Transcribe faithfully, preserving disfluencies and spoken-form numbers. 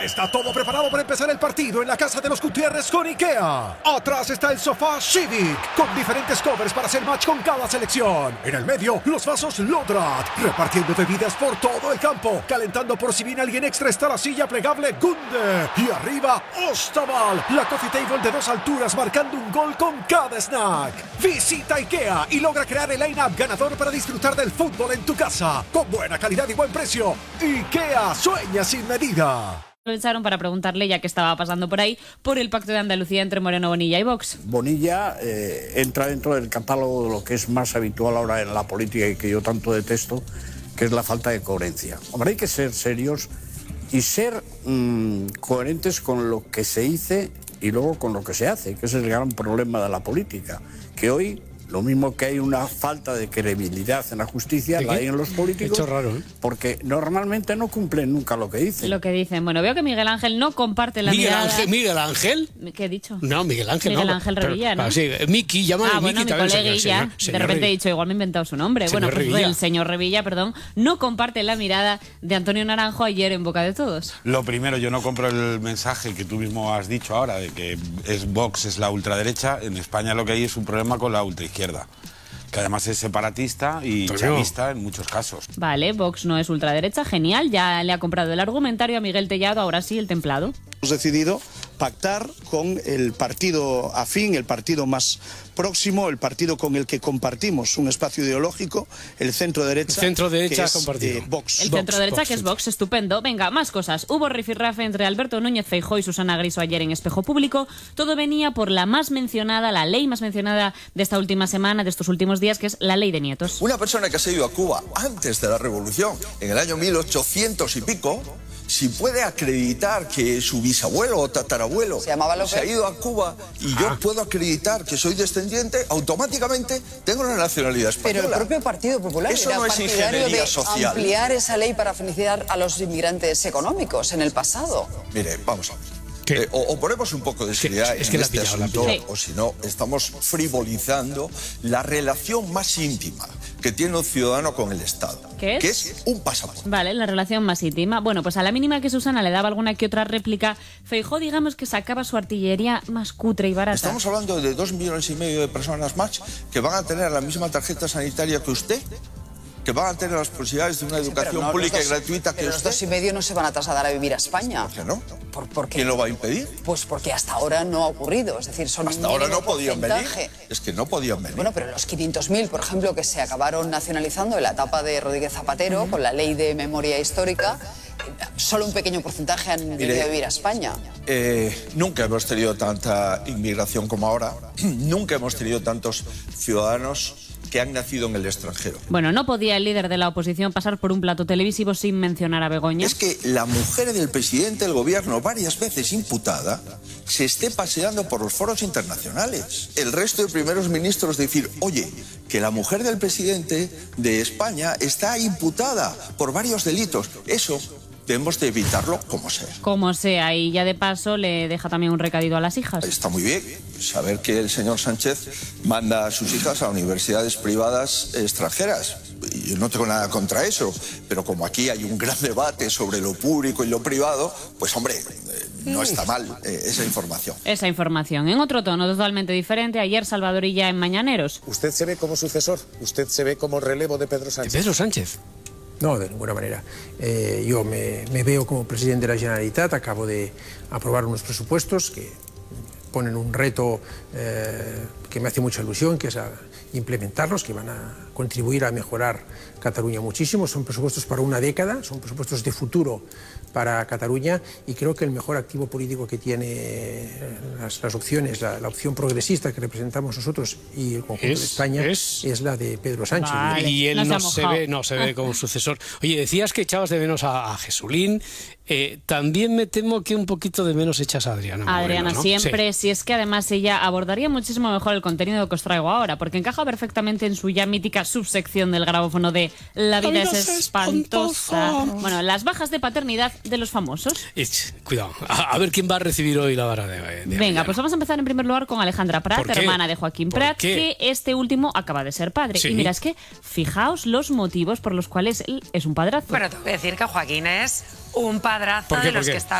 Ya está todo preparado para empezar el partido en la casa de los Gutiérrez con IKEA. Atrás está el sofá Civic, con diferentes covers para hacer match con cada selección. En el medio, los vasos Lodrat, repartiendo bebidas por todo el campo. Calentando por si viene alguien extra está la silla plegable Gunde. Y arriba, Ostaval, la coffee table de dos alturas marcando un gol con cada snack. Visita IKEA y logra crear el line-up ganador para disfrutar del fútbol en tu casa. Con buena calidad y buen precio. IKEA, sueña sin medida. Aprovecharon para preguntarle, ya que estaba pasando por ahí, por el pacto de Andalucía entre Moreno Bonilla y Vox. Bonilla eh, entra dentro del catálogo de lo que es más habitual ahora en la política y que yo tanto detesto, que es la falta de coherencia. Hombre, hay que ser serios y ser mmm, coherentes con lo que se dice y luego con lo que se hace, que ese es el gran problema de la política, que hoy... Lo mismo que hay una falta de credibilidad en la justicia, la hay en los políticos, hecho raro, ¿eh? Porque normalmente no cumplen nunca lo que dicen. Lo que dicen. Bueno, veo que Miguel Ángel no comparte la ¿Miguel mirada... Ángel, ¿Miguel Ángel? ¿Qué he dicho? No, Miguel Ángel Miguel no. Ángel pero, Revilla, ¿no? Ah, sí, Miki, llámale Ah, bueno, Miki mi también. coleguilla. Señor, señor, de repente Revilla. he dicho, igual me he inventado su nombre. Señor bueno, pues Revilla. el señor Revilla, perdón, no comparte la mirada de Antonio Naranjo ayer en boca de todos. Lo primero, yo no compro el mensaje que tú mismo has dicho ahora, de que es Vox es la ultraderecha. En España lo que hay es un problema con la ultraizquierda, que además es separatista y chavista en muchos casos. Vale, Vox no es ultraderecha, genial, ya le ha comprado el argumentario a Miguel Tellado, ahora sí, el templado. Hemos decidido pactar con el partido afín, el partido más próximo, el partido con el que compartimos un espacio ideológico, el centro-derecha. Centro-derecha es, compartido. Eh, Vox. El Vox, centro-derecha, Vox, que es sí. Vox, estupendo. Venga, más cosas. Hubo rifirrafe entre Alberto Núñez Feijóo y Susana Griso ayer en Espejo Público. Todo venía por la más mencionada, la ley más mencionada de esta última semana, de estos últimos días, que es la ley de nietos. Una persona que se ha ido a Cuba antes de la Revolución, en el año mil ochocientos y pico, si puede acreditar que su bisabuelo o tatarabuelo se, llamaba se ha ido a Cuba y yo puedo acreditar que soy descendiente, automáticamente tengo la nacionalidad española. Pero el propio Partido Popular Eso era no es partidario ingeniería de social. ampliar esa ley para beneficiar a los inmigrantes económicos en el pasado. Mire, vamos a ver. Eh, o, o ponemos un poco de seriedad es que en la este ha pillado, la ha asunto, pillado. o si no, estamos frivolizando la relación más íntima que tiene un ciudadano con el Estado. ¿Qué es? Que es un pasaporte. Vale, la relación más íntima. Bueno, pues a la mínima que Susana le daba alguna que otra réplica, Feijóo, digamos que sacaba su artillería más cutre y barata. Estamos hablando de dos millones y medio de personas más que van a tener la misma tarjeta sanitaria que usted, que van a tener las posibilidades de una educación Pero no, pública los dos- y gratuita que pero los usted. dos y medio no se van a trasladar a vivir a España. ¿Por qué no? ¿Por, por qué? ¿Quién lo va a impedir? Pues porque hasta ahora no ha ocurrido. Es decir, son Hasta un ahora mínimo no podían venir. porcentaje. Es que no podían venir. Bueno, pero los quinientos mil, por ejemplo, que se acabaron nacionalizando en la etapa de Rodríguez Zapatero, con la ley de memoria histórica, eh, solo un pequeño porcentaje han venido a vivir a España. Eh, nunca hemos tenido tanta inmigración como ahora. Nunca hemos tenido tantos ciudadanos que han nacido en el extranjero. Bueno, no podía el líder de la oposición pasar por un plato televisivo sin mencionar a Begoña. Es que la mujer del presidente del gobierno, varias veces imputada, se esté paseando por los foros internacionales. El resto de primeros ministros decir, oye, que la mujer del presidente de España está imputada por varios delitos. Eso debemos de evitarlo como sea. Como sea, y ya de paso le deja también un recadito a las hijas. Está muy bien saber que el señor Sánchez manda a sus hijas a universidades privadas extranjeras. Yo no tengo nada contra eso, pero como aquí hay un gran debate sobre lo público y lo privado, pues hombre, eh, no está mal eh, esa información. Esa información. En otro tono totalmente diferente, ayer Salvador Illa en Mañaneros. ¿Usted se ve como sucesor? ¿Usted se ve como relevo de Pedro Sánchez? ¿De Pedro Sánchez? No, de ninguna manera. Eh, yo me, me veo como presidente de la Generalitat, acabo de aprobar unos presupuestos que ponen un reto eh, que me hace mucha ilusión, que es a implementarlos, que van a contribuir a mejorar Cataluña muchísimo. Son presupuestos para una década, son presupuestos de futuro para Cataluña, y creo que el mejor activo político que tiene las, las opciones, la, la opción progresista que representamos nosotros y el conjunto Es- de España, es- es la de Pedro Sánchez. Vale. Y él no no, se ha se mojado. ve, no se ve como sucesor. Oye, decías que echabas de menos a, a Jesulín. Eh, también me temo que un poquito de menos echas a Adriana Moreno, Adriana, ¿no? siempre, Sí. si es que además ella abordaría muchísimo mejor el contenido que os traigo ahora, porque encaja perfectamente en su ya mítica subsección del grabófono de La vida, vida es es espantosa. espantosa. Bueno, las bajas de paternidad de los famosos. Ich, cuidado, a, a ver quién va a recibir hoy la vara de, de Venga, Adriana. pues vamos a empezar en primer lugar con Alejandra Prat, ¿Por qué? hermana de Joaquín ¿Por Prat, qué? que este último acaba de ser padre. Sí. Y mira, es que fijaos los motivos por los cuales él es un padrazo. Bueno, te voy a decir que Joaquín es un padrazo ¿Por qué? de ¿Por los qué? que está